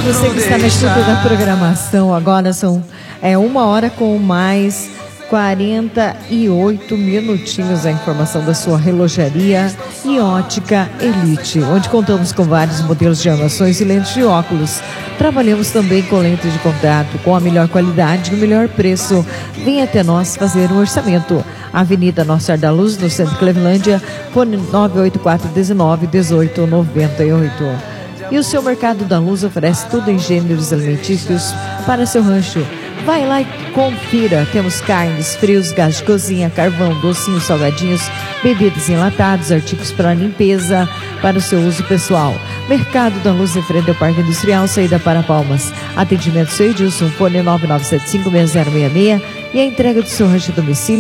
você que está na escuta da programação. Agora são 1h com mais 48 minutinhos. A informação da sua relojaria e ótica Elite, onde contamos com vários modelos de armações e lentes de óculos. Trabalhamos também com lentes de contato com a melhor qualidade e o melhor preço. Venha até nós fazer um orçamento. Avenida Nossa Senhora da Luz, no centro de Clevelândia, fone 984191898. E o seu Mercado da Luz oferece tudo em gêneros alimentícios para seu rancho. Vai lá e confira. Temos carnes, frios, gás de cozinha, carvão, docinhos, salgadinhos, bebidas enlatadas, artigos para limpeza, para o seu uso pessoal. Mercado da Luz em frente ao Parque Industrial, saída para Palmas. Atendimento seu Edilson, fone 99756066 e a entrega do seu rancho a domicílio